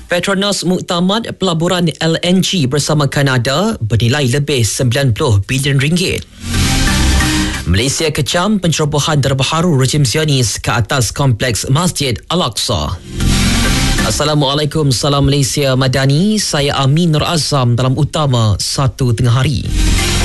Petronas muktamad pelaburan LNG bersama Kanada bernilai lebih 90 bilion ringgit. Malaysia kecam pencerobohan terbaru rejim Zionis ke atas kompleks Masjid Al-Aqsa. Assalamualaikum, salam Malaysia Madani. Saya Amin Nur Azam dalam utama 1 tengah hari.